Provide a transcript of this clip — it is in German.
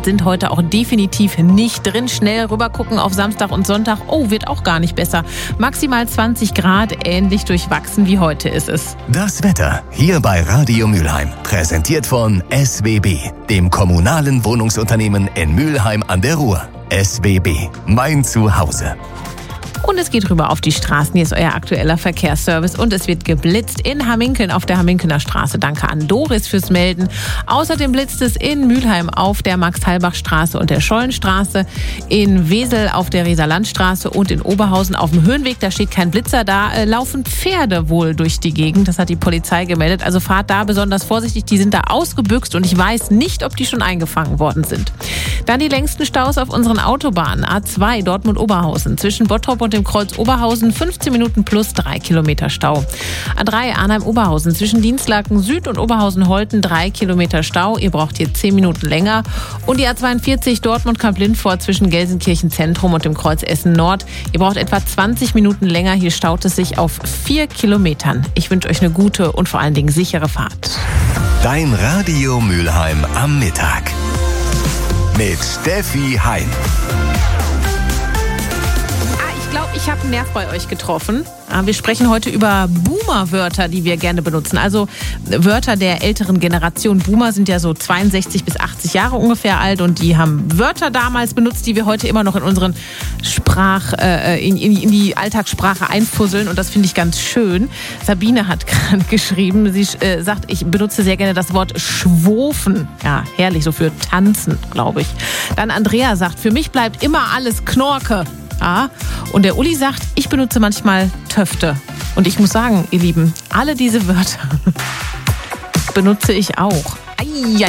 sind heute auch definitiv nicht drin. Schnell rüber gucken auf Samstag und Sonntag. Oh, wird auch gar nicht besser. Maximal 20 Grad, ähnlich durchwachsen wie heute ist es. Das Wetter hier bei Radio Mülheim. Präsentiert von SWB, dem kommunalen Wohnungsunternehmen in Mülheim an der Ruhr. SWB, mein Zuhause. Und es geht rüber auf die Straßen. Hier ist euer aktueller Verkehrsservice. Und es wird geblitzt in Hamminkeln auf der Hamminkener Straße. Danke an Doris fürs Melden. Außerdem blitzt es in Mülheim auf der Max-Halbach-Straße und der Schollenstraße. In Wesel auf der Rieser-Land-Straße und in Oberhausen auf dem Höhenweg. Da steht kein Blitzer. Da laufen Pferde wohl durch die Gegend. Das hat die Polizei gemeldet. Also fahrt da besonders vorsichtig. Die sind da ausgebüxt und ich weiß nicht, ob die schon eingefangen worden sind. Dann die längsten Staus auf unseren Autobahnen. A2 Dortmund-Oberhausen zwischen Bottrop und dem Kreuz Oberhausen 15 Minuten plus 3 Kilometer Stau. A3 Arnheim-Oberhausen zwischen Dienstlaken Süd und Oberhausen-Holten 3 Kilometer Stau. Ihr braucht hier 10 Minuten länger. Und die A42 Dortmund-Kamp-Lindfort zwischen Gelsenkirchen Zentrum und dem Kreuz Essen Nord. Ihr braucht etwa 20 Minuten länger. Hier staut es sich auf 4 Kilometern. Ich wünsche euch eine gute und vor allen Dingen sichere Fahrt. Dein Radio Mülheim am Mittag. Mit Steffi Hein. Ich habe einen Nerv bei euch getroffen. Wir sprechen heute über Boomer-Wörter, die wir gerne benutzen. Also Wörter der älteren Generation. Boomer sind ja so 62 bis 80 Jahre ungefähr alt und die haben Wörter damals benutzt, die wir heute immer noch in unseren in die Alltagssprache einfusseln und das finde ich ganz schön. Sabine hat gerade geschrieben, sie sagt, ich benutze sehr gerne das Wort schwofen. Ja, herrlich, so für tanzen, glaube ich. Dann Andrea sagt, für mich bleibt immer alles Knorke. Ja. Und der Uli sagt, ich benutze manchmal Töfte. Und ich muss sagen, ihr Lieben, alle diese Wörter benutze ich auch.